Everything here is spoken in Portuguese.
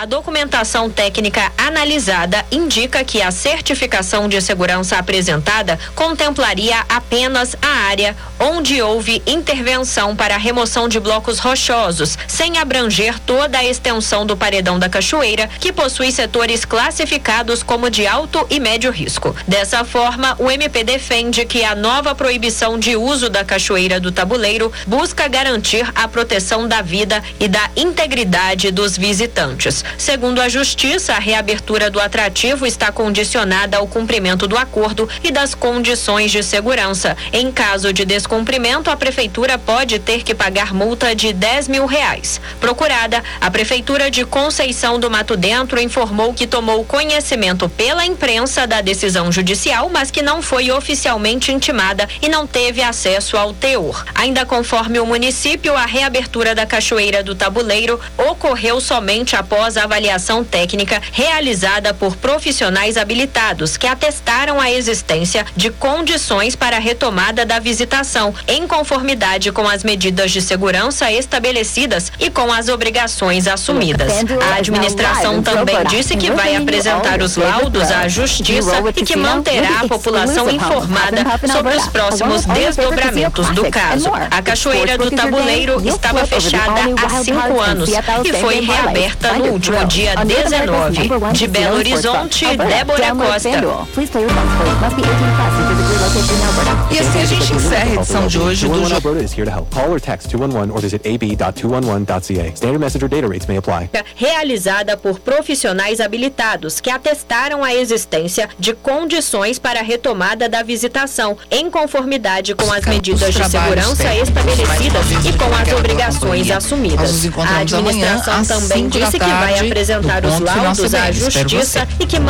A documentação técnica analisada indica que a certificação de segurança apresentada contemplaria apenas a área onde houve intervenção para a remoção de blocos rochosos, sem abranger toda a extensão do paredão da Cachoeira, que possui setores classificados como de alto e médio risco. Dessa forma, o MP defende que a nova proibição de uso da Cachoeira do Tabuleiro busca garantir a proteção da vida e da integridade dos visitantes. Segundo a Justiça, a reabertura do atrativo está condicionada ao cumprimento do acordo e das condições de segurança. Em caso de descumprimento, a Prefeitura pode ter que pagar multa de R$10 mil. Procurada, a Prefeitura de Conceição do Mato Dentro informou que tomou conhecimento pela imprensa da decisão judicial, mas que não foi oficialmente intimada e não teve acesso ao teor. Ainda conforme o município, a reabertura da Cachoeira do Tabuleiro ocorreu somente após a avaliação técnica realizada por profissionais habilitados que atestaram a existência de condições para a retomada da visitação, em conformidade com as medidas de segurança estabelecidas e com as obrigações assumidas. A administração também disse que vai apresentar os laudos à Justiça e que manterá a população informada sobre os próximos desdobramentos do caso. A Cachoeira do Tabuleiro estava fechada há 5 anos e foi reaberta no último dia 19. De Belo Horizonte, Débora Costa. E assim a gente encerra a edição de hoje do realizada por profissionais habilitados que atestaram a existência de condições para a retomada da visitação, em conformidade com as medidas de segurança estabelecidas e com as obrigações assumidas. A administração também disse que vai apresentar os laudos à Justiça e que